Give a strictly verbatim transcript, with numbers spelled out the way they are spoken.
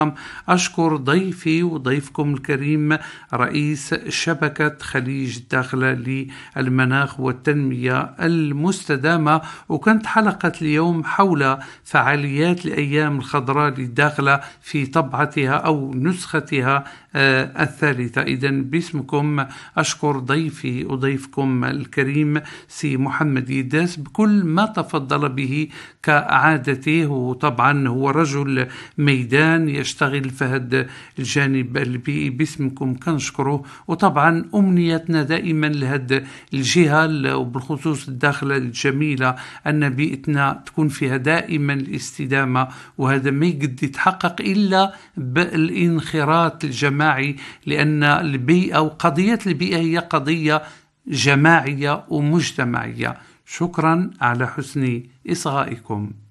أشكر ضيفي وضيفكم الكريم رئيس شبكة خليج الداخلة للمناخ والتنمية المستدامة، وكانت حلقة اليوم حول فعاليات الأيام الخضراء للداخلة في طبعتها أو نسختها آه الثالثة. إذن باسمكم أشكر ضيفي وضيفكم الكريم سي محمد يداس بكل ما تفضل به كعادته، وطبعا هو رجل ميدان يشتغل في هذا الجانب البيئي. باسمكم كنشكره، وطبعا أمنيتنا دائما لهذه الجهة وبالخصوص الداخلة الجميلة أن بيئتنا تكون فيها دائما الاستدامة، وهذا ما يقد يتحقق إلا بالانخراط الجماعي، لأن البيئة وقضية البيئة هي قضية جماعية ومجتمعية. شكرا على حسن إصغائكم.